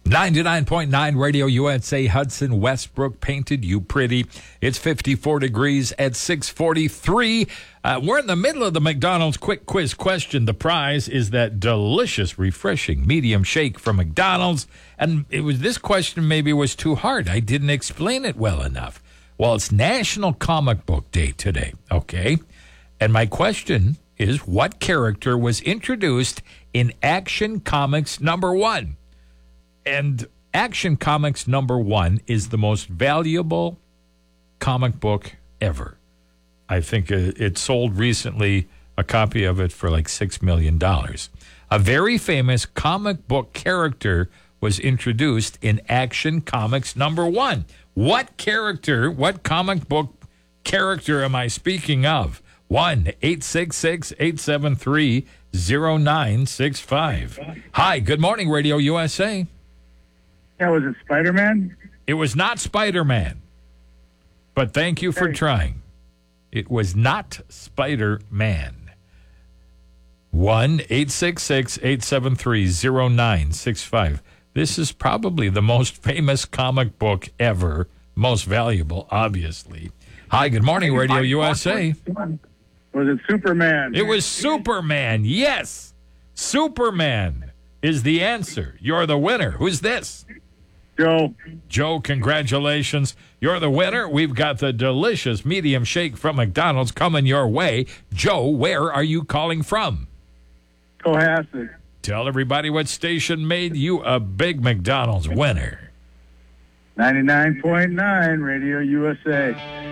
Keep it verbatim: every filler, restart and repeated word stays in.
ninety-nine point nine Radio U S A Hudson Westbrook painted you pretty. It's fifty-four degrees at six forty-three. Uh, we're in the middle of the McDonald's quick quiz question. The prize is that delicious, refreshing medium shake from McDonald's. And it was this question maybe was too hard. I didn't explain it well enough. Well, it's National Comic Book Day today, okay? And my question is, what character was introduced in Action Comics number one? And Action Comics number one is the most valuable comic book ever. I think it sold recently a copy of it for like six million dollars. A very famous comic book character was introduced in Action Comics number one. What character, what comic book character am I speaking of? one eight six six, eight seven three, zero nine six five. Hi, good morning, Radio U S A. Yeah, was it Spider-Man? It was not Spider-Man, but thank you for Hey. trying. It was not Spider-Man. one eight six six, eight seven three, zero nine six five. This is probably the most famous comic book ever, most valuable, obviously. Hi, good morning, Radio U S A. Was it Superman? It was Superman, yes. Superman is the answer. You're the winner. Who's this? Joe. Joe, congratulations. You're the winner. We've got the delicious medium shake from McDonald's coming your way. Joe, where are you calling from? Cohasset. Tell everybody what station made you a big McDonald's winner. ninety-nine point nine Radio U S A.